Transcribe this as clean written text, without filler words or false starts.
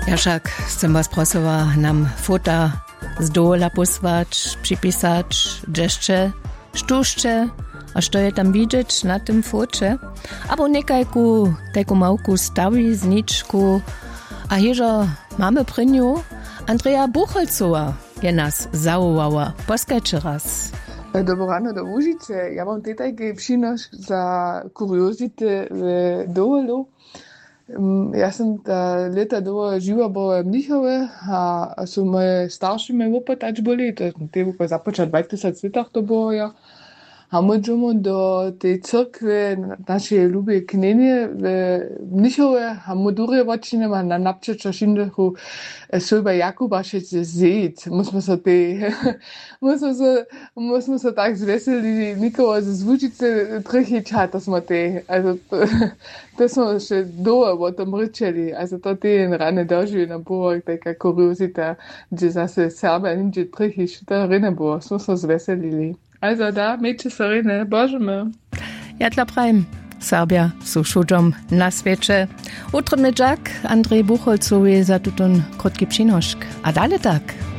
Ja však chcem was prosila nam fota z dola posłać, przypisać, dżeszcze, sztuszcze, a što je tam widzieć na tym focie, albo nekajku, tajku małku stawizniczku, a jeżo mamy przy niu Andrea Buchholzowa je nas zawołała. Poskajcie raz. Dobro rano do Łužice. Ja mam tutaj przyjemność za kuriozity w Dołolu. Ja sam ta leta doła żyła była w Mnichowie, a są moje starsi mnie opytać byli, to tylko zapocząć w 2000 latach to było ja. A my idziemy do tej cyrkwy naszej lubiej knienie w Mnichowie, a my dury odcinamy, a na naprzeczo szyndechu Sylba Jakuba się zjeść. Musimy się tak zweseli, nikogo z Łužice trychić, to smo te, also to smo się doła o tym ryczeli, also to ten rany dożył na było taka kuriozita, gdzie zase Serbia nindzie trychić, to rynne było, smo się zveselili. Also da, miejcie sorry, Bożemy. Ja dla prajem, Serbia, su šuđom na svječe. Utro medžak Andrej Buchholzovi za tutun krótki przynoszk. A dalej tak.